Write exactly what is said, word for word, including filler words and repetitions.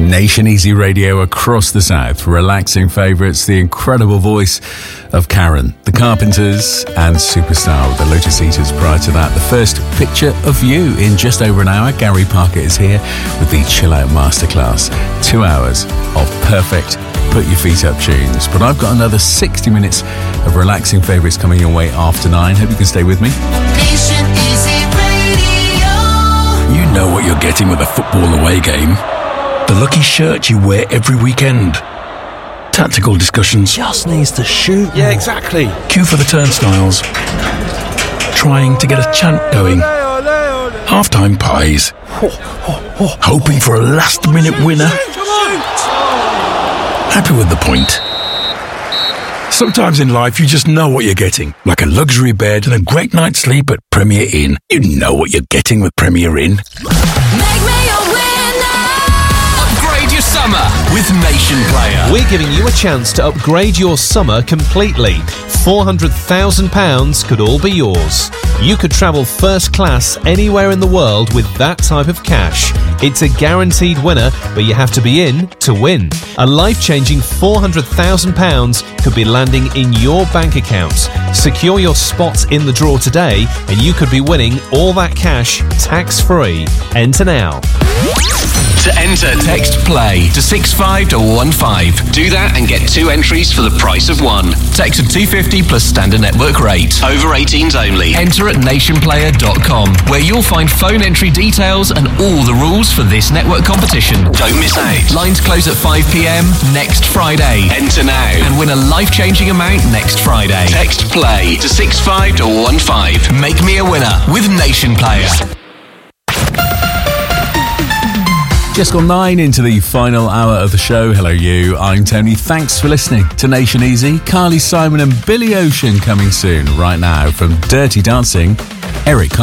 Nation Easy Radio across the south, relaxing favourites, the incredible voice of Karen, the Carpenters, and Superstar with the Lotus Eaters. Prior to that, the first picture of you in just over an hour. Gary Parker is here with the Chill Out Masterclass. Two hours of perfect put your feet up tunes. But I've got another sixty minutes of relaxing favourites coming your way after nine. Hope you can stay with me. Nation Easy Radio. You know what you're getting with a football away game. The lucky shirt you wear every weekend. Tactical discussions. Just needs to shoot. Yeah, exactly. Queue for the turnstiles. Trying to get a chant going. Half-time pies. Hoping for a last-minute winner. Happy with the point. Sometimes in life you just know what you're getting. Like a luxury bed and a great night's sleep at Premier Inn. You know what you're getting with Premier Inn. Make me a winner. Upgrade your summer with Nation Player. We're giving you a chance to upgrade your summer completely. four hundred thousand pounds could all be yours. You could travel first class anywhere in the world with that type of cash. It's a guaranteed winner, but you have to be in to win. A life-changing four hundred thousand pounds could be landing in your bank account. Secure your spot in the draw today, and you could be winning all that cash tax-free. Enter now. To enter, text PLAY to six five one five. Do that and get two entries for the price of one. Text of two fifty plus standard network rate. Over eighteens only. Enter at nation player dot com, where you'll find phone entry details and all the rules for this network competition. Don't miss out. Lines close at five p.m. next Friday. Enter now and win a life-changing amount next Friday. Text PLAY to six five one five. Make me a winner with Nation Player. Just gone nine into the final hour of the show. Hello you, I'm Tony. Thanks for listening to Nation Easy. Carly Simon and Billy Ocean coming soon. Right now from Dirty Dancing, Eric